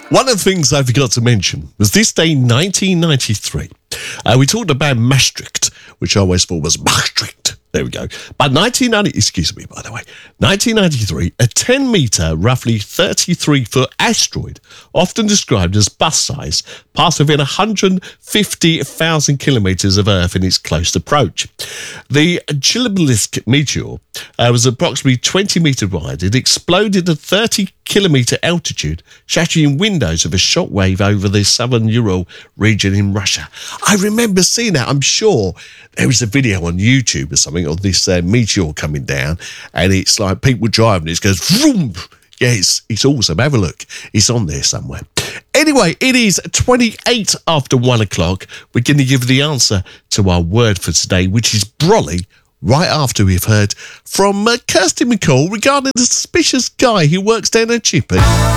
One of the things I forgot to mention was this day in 1993. We talked about Maastricht, which I always thought was Maastricht. There we go. But 1993, a 10-metre, roughly 33-foot asteroid, often described as bus size, passed within 150,000 kilometres of Earth in its close approach. The Chelyabinsk meteor was approximately 20 metres wide. It exploded at 30-kilometre altitude, shattering windows of a shockwave over the southern Ural region in Russia. I remember seeing that. I'm sure there was a video on YouTube or something of this meteor coming down, and it's like people driving, it goes vroom. Yeah, it's awesome. Have a look. It's on there somewhere. Anyway, it is 28 after 1 o'clock. We're going to give the answer to our word for today, which is brolly, right after we've heard from Kirsty McCall regarding the suspicious guy who works down at Chippy.